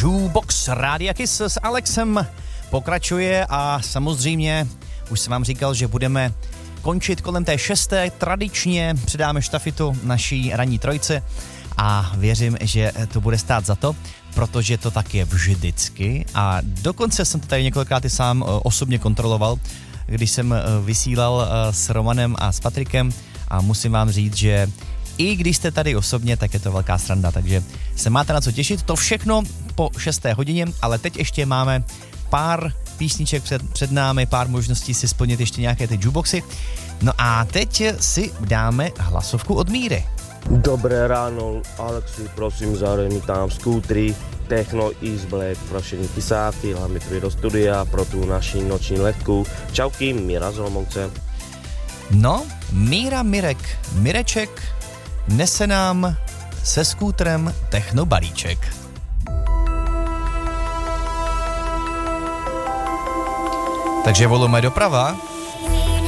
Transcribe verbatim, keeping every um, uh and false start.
Jukebox Rádia Kiss s Alexem pokračuje a samozřejmě už jsem vám říkal, že budeme končit kolem té šesté. Tradičně předáme štafetu naší ranní trojce a věřím, že to bude stát za to, protože to tak je vždycky a dokonce jsem to tady několikrát i sám osobně kontroloval, když jsem vysílal s Romanem a s Patrikem a musím vám říct, že i když jste tady osobně, tak je to velká sranda, takže se máte na co těšit. To všechno po šesté hodině, ale teď ještě máme pár písniček před, před námi, pár možností si splnit ještě nějaké ty jukeboxy. No a teď si dáme hlasovku od Míry. Dobré ráno, Alexi, prosím, zahraj mi tam skútry, Techno is Black pro všechny pisáky, hlavně tvoje do studia, pro tu naši noční letku. Čauky, Míra z Olomouce. No, Míra Mirek, Mireček nese nám se skútrem Techno balíček. Takže volujeme doprava.